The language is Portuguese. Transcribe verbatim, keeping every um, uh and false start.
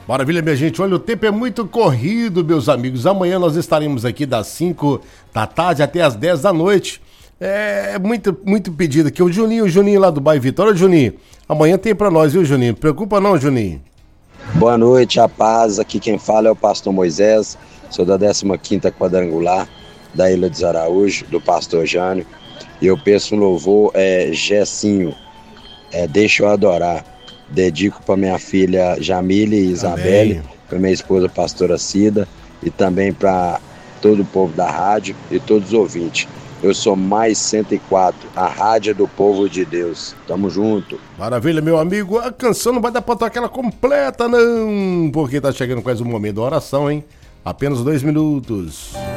Maravilha, minha gente. Olha, o tempo é muito corrido, meus amigos. Amanhã nós estaremos aqui das cinco da tarde até as dez da noite. É muito, muito pedido aqui. O Juninho, o Juninho lá do bairro Vitória. Juninho, amanhã tem pra nós, viu, Juninho? Preocupa não, Juninho. Boa noite, a paz. Aqui quem fala é o pastor Moisés. Sou da décima quinta quadrangular da Ilha dos Araújos, do pastor Jânio. E eu peço um louvor, é Gessinho, é Deixa Eu Adorar. Dedico para minha filha Jamile e Isabelle, para minha esposa pastora Cida e também para todo o povo da rádio e todos os ouvintes. Eu sou mais cento e quatro, a rádio do povo de Deus. Tamo junto. Maravilha, meu amigo. A canção não vai dar pra tocar ela completa, não, porque tá chegando quase o momento da oração, hein? Apenas dois minutos.